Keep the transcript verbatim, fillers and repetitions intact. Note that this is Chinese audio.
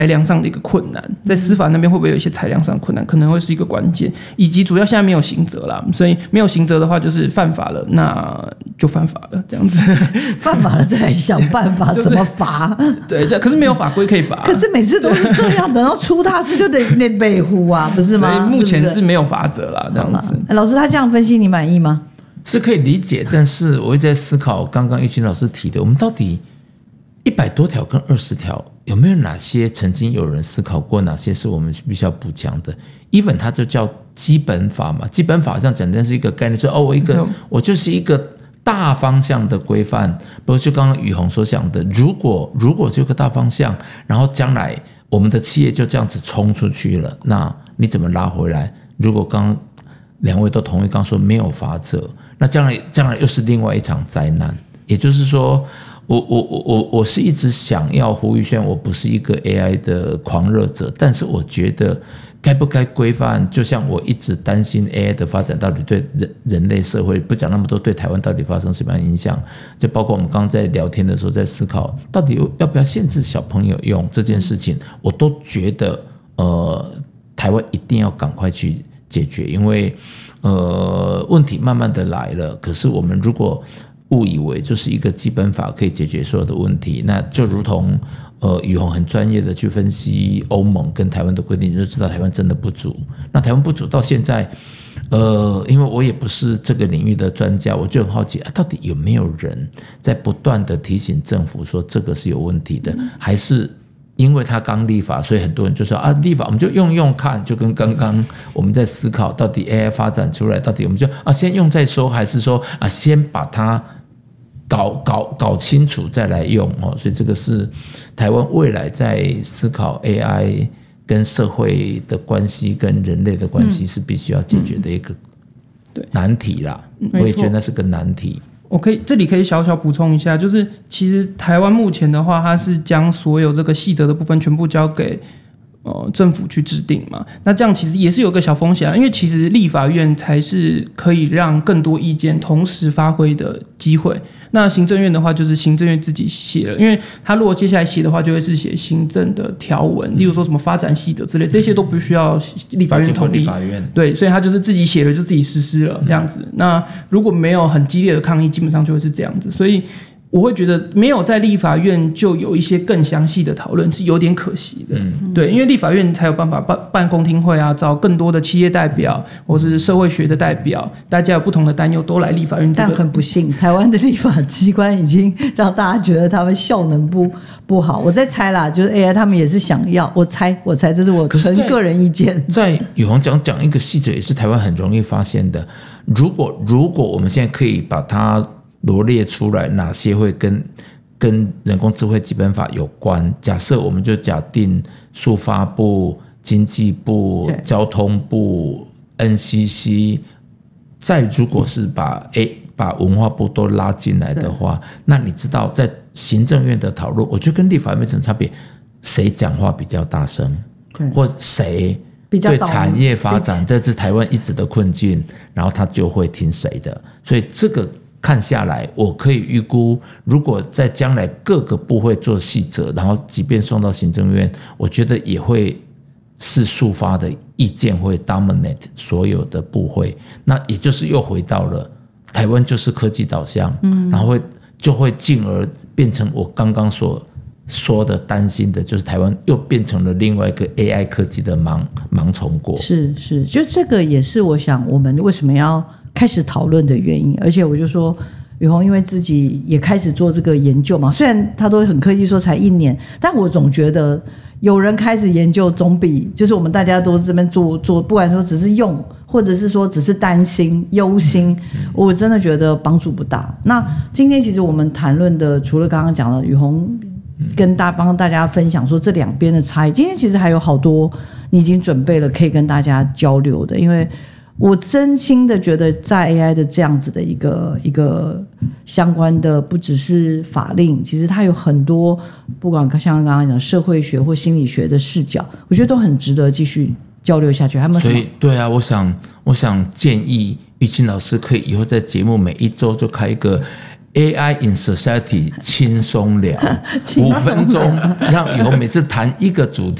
裁量上的一个困难，在司法那边会不会有一些裁量上的困难，可能会是一个关键，以及主要现在没有刑责啦，所以没有刑责的话就是犯法了，那就犯法了这样子， 犯法了再来想办法怎么罚。 对，可是没有法规可以罚， 可是每次都是这样，等到出大事就得得北湖啊，不是吗？ 所以目前是没有法则啦，这样子。 老师他这样分析，你满意吗？ 是可以理解，但是我一直在思考刚刚玉清老师提的，我们到底一百多条跟二十条有没有哪些曾经有人思考过，哪些是我们必须要补强的 ？even 它就叫基本法嘛，基本法这样讲，但是一个概念说，哦，我一个我就是一个大方向的规范，不是就刚刚宇宏所讲的，如果如果这个大方向，然后将来我们的企业就这样子冲出去了，那你怎么拉回来？如果刚刚两位都同意，刚刚说没有法则，那将来将来又是另外一场灾难。也就是说，我我我我我是一直想要呼吁，虽然我不是一个 A I 的狂热者，但是我觉得该不该规范，就像我一直担心 A I 的发展到底对人人类社会，不讲那么多，对台湾到底发生什么样的影响，就包括我们刚刚在聊天的时候在思考，到底要不要限制小朋友用这件事情，我都觉得呃，台湾一定要赶快去解决，因为呃问题慢慢的来了，可是我们如果误以为就是一个基本法可以解决所有的问题，那就如同呃宇宏很专业的去分析欧盟跟台湾的规定，你就知道台湾真的不足。那台湾不足到现在，呃，因为我也不是这个领域的专家，我就很好奇啊，到底有没有人在不断的提醒政府说这个是有问题的，还是因为他刚立法，所以很多人就说啊，立法我们就用用看，就跟刚刚我们在思考到底 A I 发展出来，到底我们就啊先用再说，还是说啊先把它搞搞搞清楚再来用哦？所以这个是台湾未来在思考 A I 跟社会的关系、跟人类的关系是必须要解决的一个难题啦。我也觉得那是个难题。 我可以这里可以小小补充一下，就是其实台湾目前的话，它是将所有这个细则的部分全部交给呃政府去制定嘛。那这样其实也是有个小风险啊，因为其实立法院才是可以让更多意见同时发挥的机会。那行政院的话，就是行政院自己写了，因为他如果接下来写的话，就会是写行政的条文，例如说什么发展细则之类，这些都不需要立法院同意。 立法院对，所以他就是自己写了就自己实施了这样子。嗯、那如果没有很激烈的抗议，基本上就会是这样子。所以我会觉得没有在立法院就有一些更详细的讨论是有点可惜的。嗯、对，因为立法院才有办法办办公听会啊，找更多的企业代表或是社会学的代表，大家有不同的担忧都来立法院、这个。 但很不幸，台湾的立法机关已经让大家觉得他们效能不不好。我在猜啦，就是 A I 他们也是想要，我猜我猜这是我纯个人意见。 在宇宏讲讲一个细则，也是台湾很容易发现的。如果如果我们现在可以把它罗列出来，哪些会跟跟人工智慧基本法有关？假设我们就假定数发部、经济部、交通部、N C C， 再如果是把 A 把文化部都拉进来的话，那你知道在行政院的讨论，我觉得跟立法院没什么差别，谁讲话比较大声，或谁对产业发展，这是台湾一直的困境，然后他就会听谁的。所以这个看下来，我可以预估，如果在将来各个部会做细则，然后即便送到行政院，我觉得也会是抒发的意见会 dominate 所有的部会。那也就是又回到了台湾就是科技导向，嗯，然后会就会进而变成我刚刚所说的担心的，就是台湾又变成了另外一个 A I 科技的盲盲从国。 是是，就这个也是我想我们为什么要开始讨论的原因。而且我就说宇宏因为自己也开始做这个研究嘛，虽然他都很客气说才一年，但我总觉得有人开始研究总比就是我们大家都这边做做，不管说只是用或者是说只是担心忧心，我真的觉得帮助不大。那今天其实我们谈论的除了刚刚讲的宇宏跟大帮大家分享说这两边的差异，今天其实还有好多你已经准备了可以跟大家交流的。因为我真心的觉得在 A I 的这样子的一个一个相关的不只是法令，其实它有很多不管像刚刚讲社会学或心理学的视角，我觉得都很值得继续交流下去。他们所以对啊，我想我想建议玉清老师可以以后在节目每一周就开一个 A I in Society 轻松聊，五分钟让以后每次谈一个主题。